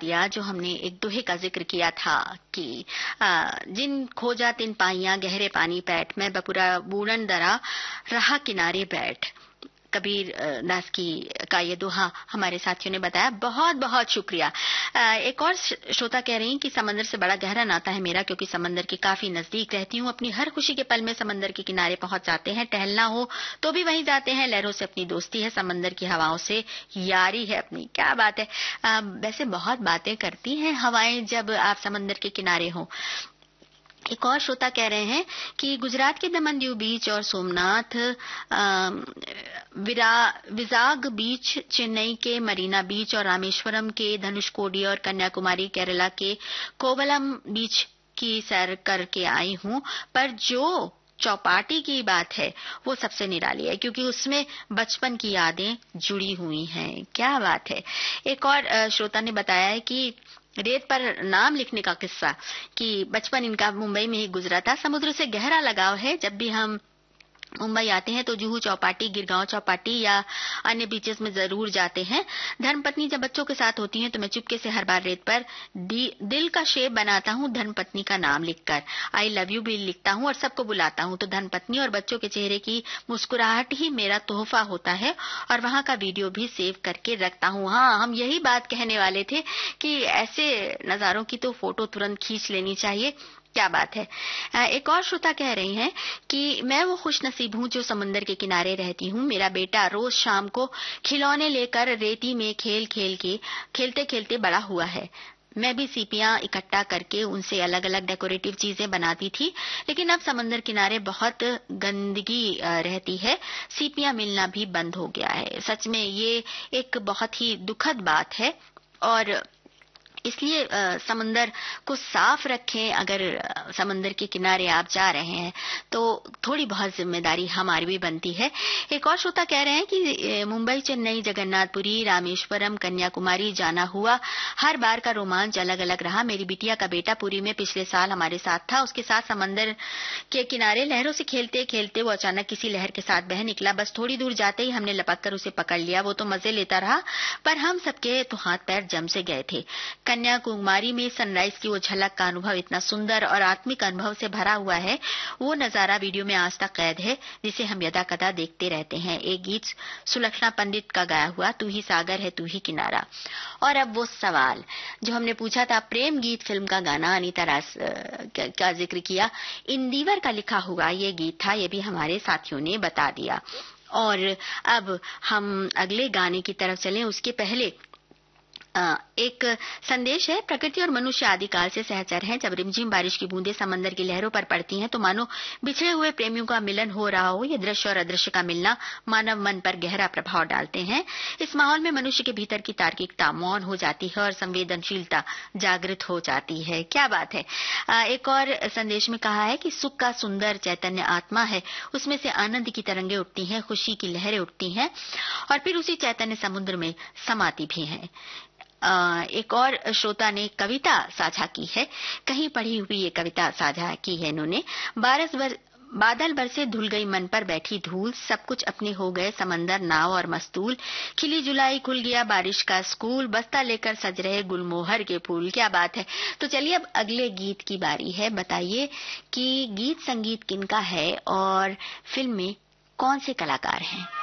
दिया जो हमने एक दोहे का जिक्र किया था कि जिन खोजा तिन पाइयां गहरे पानी पैठ, मैं बपुरा बूढ़न दरा रहा किनारे बैठ। कबीर दास की का ये दोहा हमारे साथियों ने बताया। बहुत बहुत शुक्रिया। एक और श्रोता कह रही हैं कि समंदर से बड़ा गहरा नाता है मेरा, क्योंकि समंदर के काफी नजदीक रहती हूँ। अपनी हर खुशी के पल में समंदर के किनारे पहुंच जाते हैं। टहलना हो तो भी वहीं जाते हैं। लहरों से अपनी दोस्ती है, समंदर की हवाओं से यारी है अपनी। क्या बात है। वैसे बहुत बातें करती हैं हवाएं जब आप समंदर के किनारे हो। एक और श्रोता कह रहे हैं कि गुजरात के दमन दीव बीच और सोमनाथ, विजाग बीच, चेन्नई के मरीना बीच और रामेश्वरम के धनुषकोडी और कन्याकुमारी केरला के कोवलम बीच की सैर करके आई हूं, पर जो चौपाटी की बात है वो सबसे निराली है, क्योंकि उसमें बचपन की यादें जुड़ी हुई हैं। क्या बात है। एक और श्रोता ने बताया है कि रेत पर नाम लिखने का किस्सा, कि बचपन इनका मुंबई में ही गुजरा था। समुद्र से गहरा लगाव है। जब भी हम मुंबई आते हैं तो जुहू चौपाटी, गिरगांव चौपाटी या अन्य बीचेस में जरूर जाते हैं। धर्मपत्नी जब बच्चों के साथ होती हैं तो मैं चुपके से हर बार रेत पर दिल का शेप बनाता हूँ धर्मपत्नी का नाम लिखकर। आई लव यू भी लिखता हूँ और सबको बुलाता हूँ। तो धर्मपत्नी और बच्चों के चेहरे की मुस्कुराहट ही मेरा तोहफा होता है, और वहां का वीडियो भी सेव करके रखता हूँ। हाँ, हम यही बात कहने वाले थे कि ऐसे नजारों की तो फोटो तुरंत खींच लेनी चाहिए। क्या बात है। एक और श्रोता कह रही हैं कि मैं वो खुशनसीब हूँ जो समुंदर के किनारे रहती हूँ। मेरा बेटा रोज शाम को खिलौने लेकर रेती में खेलते खेलते बड़ा हुआ है। मैं भी सीपियां इकट्ठा करके उनसे अलग अलग डेकोरेटिव चीजें बनाती थी, लेकिन अब समंदर किनारे बहुत गंदगी रहती है। सीपियां मिलना भी बंद हो गया है। सच में ये एक बहुत ही दुखद बात है, और इसलिए समंदर को साफ रखें। अगर समंदर के किनारे आप जा रहे हैं तो थोड़ी बहुत जिम्मेदारी हमारी भी बनती है। एक और श्रोता कह रहे हैं कि मुंबई, चेन्नई, जगन्नाथपुरी, रामेश्वरम, कन्याकुमारी जाना हुआ। हर बार का रोमांच अलग अलग रहा। मेरी बिटिया का बेटा पुरी में पिछले साल हमारे साथ था। उसके साथ समंदर के किनारे लहरों से खेलते खेलते वो अचानक किसी लहर के साथ बह निकला। बस थोड़ी दूर जाते ही हमने लपक कर उसे पकड़ लिया। वो तो मजे लेता रहा, पर हम सबके तो हाथ पैर जम से गए थे। कन्याकुमारी में सनराइज की वो झलक का अनुभव इतना सुंदर और आत्मिक अनुभव से भरा हुआ है। वो नजारा वीडियो में आज तक कैद है, जिसे हम यदा कदा देखते रहते हैं। एक गीत सुलक्षणा पंडित का गाया हुआ, तू ही सागर है तू ही किनारा। और अब वो सवाल जो हमने पूछा था, प्रेम गीत फिल्म का गाना अनीता रास का जिक्र किया, इंदिवर का लिखा हुआ ये गीत था। ये भी हमारे साथियों ने बता दिया। और अब हम अगले गाने की तरफ चलें, उसके पहले एक संदेश है। प्रकृति और मनुष्य आदिकाल से सहचर हैं। जब रिमझिम बारिश की बूंदें समंदर की लहरों पर पड़ती हैं तो मानो बिछड़े हुए प्रेमियों का मिलन हो रहा हो। ये दृश्य और अदृश्य का मिलना मानव मन पर गहरा प्रभाव डालते हैं। इस माहौल में मनुष्य के भीतर की तार्किकता मौन हो जाती है और संवेदनशीलता जागृत हो जाती है। क्या बात है। एक और संदेश में कहा है कि सुख का सुंदर चैतन्य आत्मा है, उसमें से आनंद की तरंगें उठती हैं, खुशी की लहरें उठती हैं और फिर उसी चैतन्य समुद्र में समाती भी हैं। एक और श्रोता ने कविता साझा की है, कहीं पढ़ी हुई ये कविता साझा की है इन्होंने। बादल बरसे धुल गई मन पर बैठी धूल, सब कुछ अपने हो गए समंदर नाव और मस्तूल, खिली जुलाई खुल गया बारिश का स्कूल, बस्ता लेकर सज रहे गुलमोहर के फूल। क्या बात है। तो चलिए अब अगले गीत की बारी है। बताइए कि गीत संगीत किनका है और फिल्म में कौन से कलाकार हैं।